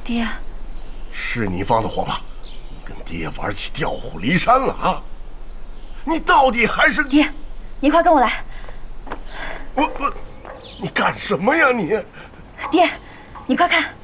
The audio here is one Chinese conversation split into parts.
爹， 是你放的火吧？你跟爹玩起调虎离山了啊！你到底还是…… 爹，你快跟我来。 你干什么呀你？ 爹，你快看，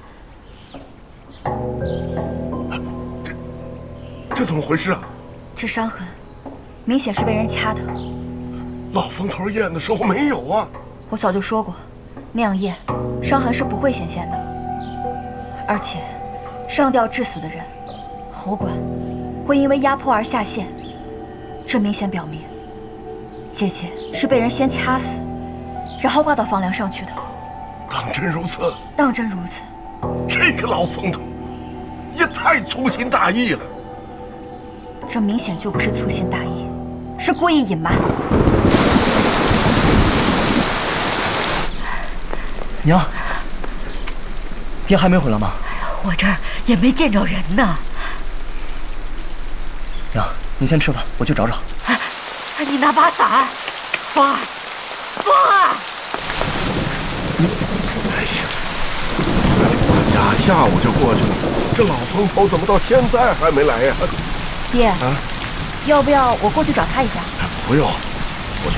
这怎么回事啊？ 这伤痕明显是被人掐的。 老风头验的时候没有啊。 我早就说过，那样验，伤痕是不会显现的。而且，上吊致死的人，喉管会因为压迫而下陷，这明显表明，姐姐是被人先掐死，然后挂到房梁上去的。 当真如此？ 当真如此。 这个老风头也太粗心大意了。 这明显就不是粗心大意，是故意隐瞒。 娘，爹还没回来吗？ 我这儿也没见着人呢。 娘，您先吃饭，我去找找。 你拿把伞，风儿，风儿。 哎呀，大家下午就过去了，这老风头怎么到现在还没来呀？ 爹，要不要我过去找他一下？ 不用。